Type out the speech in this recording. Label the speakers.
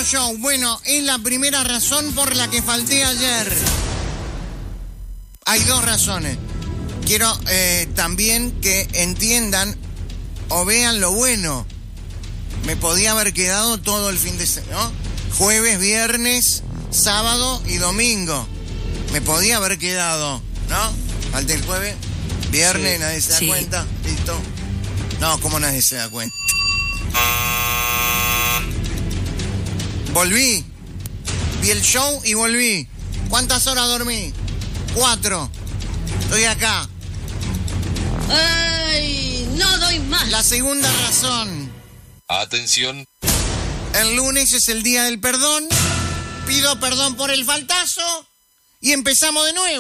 Speaker 1: segundo show. Bueno, es la primera razón por la que falté ayer. Hay dos razones. Quiero también que entiendan o vean lo bueno. Me podía haber quedado todo el fin de semana, ¿no? Jueves, viernes, sábado y domingo. Me podía haber quedado, ¿no? Falté el jueves, viernes, sí. Nadie se da cuenta. Listo. No, ¿cómo nadie se da cuenta? Volví. Vi el show y volví. ¿Cuántas horas dormí? 4. Estoy acá.
Speaker 2: ¡Ay! No doy más.
Speaker 1: La segunda razón.
Speaker 3: Atención.
Speaker 1: El lunes es el día del perdón. Pido perdón por el faltazo y empezamos de nuevo.